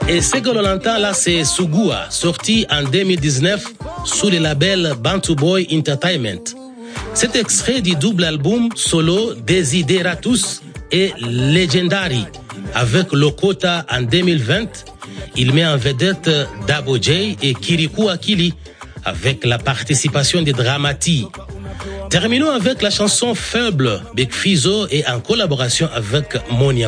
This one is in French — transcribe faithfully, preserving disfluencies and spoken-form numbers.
Et ce que l'on entend là, c'est Sugua, sorti en deux mille dix-neuf sous le label Bantu Boy Entertainment. Cet extrait du double album solo Desideratus est Legendary. Avec Lokota en deux mille vingt, il met en vedette Dabo J et Kirikou Akili avec la participation de Dramati. Terminons avec la chanson Faible, Big Fizzo et en collaboration avec Monia